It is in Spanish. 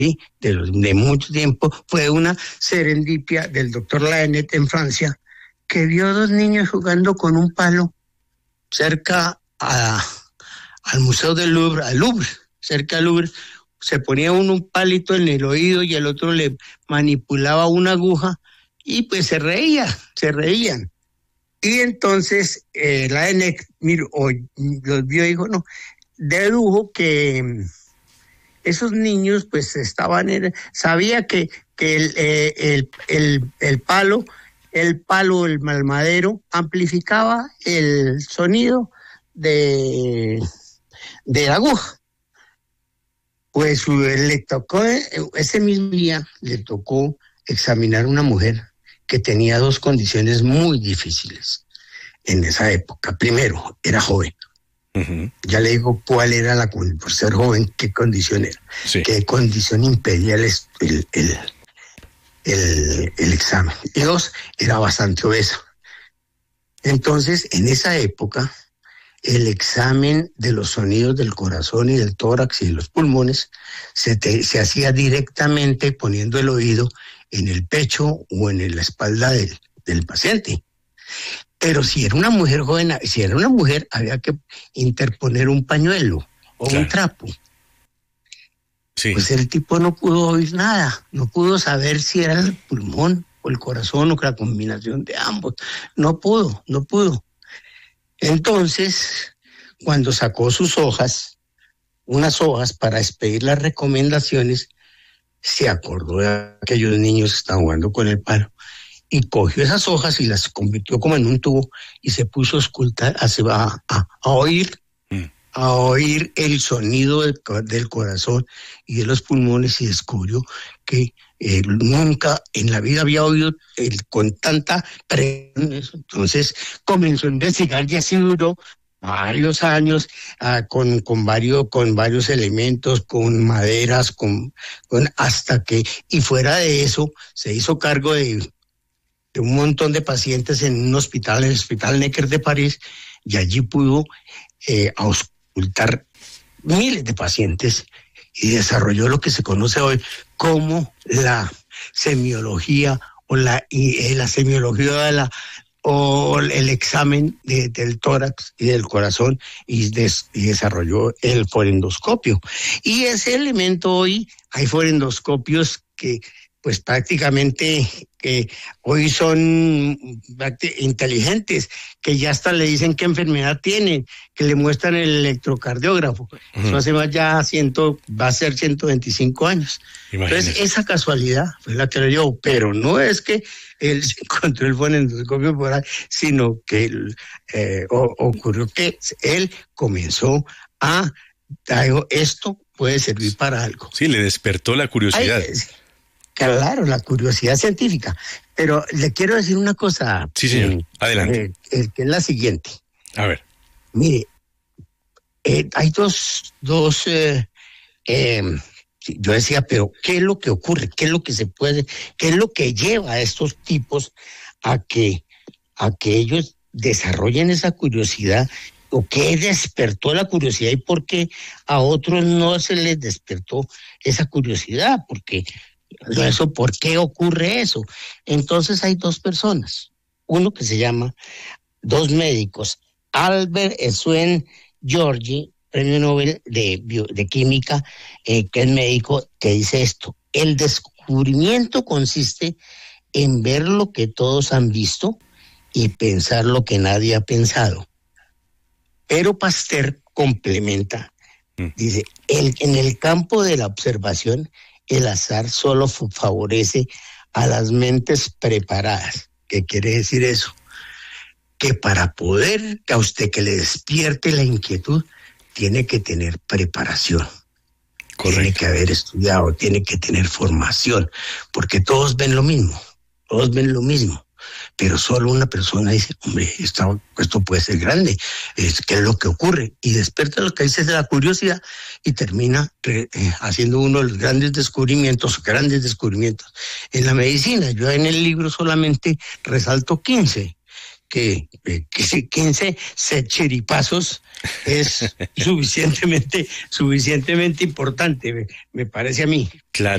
¿sí? De mucho tiempo, fue una serendipia del doctor Laennec en Francia, que vio dos niños jugando con un palo cerca al Museo del Louvre, cerca del Louvre. Se ponía uno un palito en el oído y el otro le manipulaba una aguja y pues se reían. Y entonces Laennec los vio y dijo, no, dedujo que esos niños pues sabía que el palo, el madero, amplificaba el sonido de la aguja. Pues ese mismo día le tocó examinar a una mujer que tenía dos condiciones muy difíciles en esa época. Primero, era joven. Uh-huh. Ya le digo cuál era por ser joven, qué condición era. Sí. Qué condición impedía el examen. Y dos, era bastante obesa. Entonces, en esa época, el examen de los sonidos del corazón y del tórax y de los pulmones se hacía directamente poniendo el oído en el pecho o en la espalda del paciente. Pero si era una mujer joven, había que interponer un pañuelo o un trapo. Sí. Pues el tipo no pudo oír nada, no pudo saber si era el pulmón o el corazón o la combinación de ambos. No pudo. Entonces, cuando sacó unas hojas para expedir las recomendaciones, se acordó de aquellos niños que estaban jugando con el palo y cogió esas hojas y las convirtió como en un tubo y se puso a escuchar, a oír el sonido del corazón y de los pulmones y descubrió que nunca en la vida había oído con tanta presión. Entonces comenzó a investigar y así duró varios años con varios elementos, con maderas, hasta que, y fuera de eso, se hizo cargo de un montón de pacientes en un hospital, el Hospital Necker de París, y allí pudo auscultar miles de pacientes y desarrolló lo que se conoce hoy como la semiología o el examen del tórax y del corazón y desarrolló el forendoscopio. Y ese elemento hoy, hay forendoscopios que pues prácticamente hoy son inteligentes, que ya hasta le dicen qué enfermedad tienen, que le muestran el electrocardiógrafo. Uh-huh. Eso hace más va a ser 125 años. Imagínese. Entonces, esa casualidad fue la que lo llevó, pero no es que él se encontró el fonendoscopio por ahí, sino que ocurrió que él comenzó dijo, esto puede servir para algo. Sí, le despertó la curiosidad. Claro, la curiosidad científica. Pero le quiero decir una cosa. Sí, señor. Adelante. Que es la siguiente. A ver. Mire, hay dos yo decía, pero ¿qué es lo que ocurre? ¿Qué es lo que qué es lo que lleva a estos tipos a que ellos desarrollen esa curiosidad? ¿O qué despertó la curiosidad y por qué a otros no se les despertó esa curiosidad? Porque eso, ¿por qué ocurre eso? Entonces hay dos personas, uno que se llama, dos médicos, Albert Swen Georgi, premio Nobel de Química, que es médico, que dice esto: el descubrimiento consiste en ver lo que todos han visto y pensar lo que nadie ha pensado. Pero Pasteur complementa, dice, en el campo de la observación, el azar solo favorece a las mentes preparadas. ¿Qué quiere decir eso? Que para poder a usted que le despierte la inquietud, tiene que tener preparación. Correcto. Tiene que haber estudiado, tiene que tener formación, porque todos ven lo mismo, pero solo una persona dice, hombre, esto puede ser grande, ¿qué es lo que ocurre? Y despierta lo que dice de la curiosidad y termina haciendo uno de los grandes descubrimientos en la medicina. Yo en el libro solamente resalto 15 que 15 chiripazos es suficientemente importante, me parece a mí. Claro.